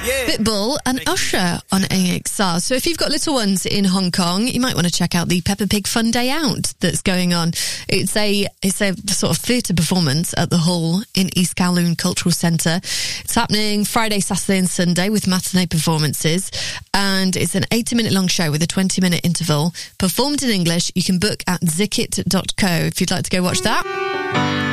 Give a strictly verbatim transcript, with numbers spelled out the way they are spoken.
Pitbull and Usher on A X R. So if you've got little ones in Hong Kong, you might want to check out the Peppa Pig Fun Day Out that's going on. It's a it's a sort of theatre performance at the Hall in East Kowloon Cultural Centre. It's happening Friday, Saturday and Sunday with matinee performances, and it's an eighty minute long show with a twenty minute interval, performed in English. You can book at zickit dot co if you'd like to go watch that.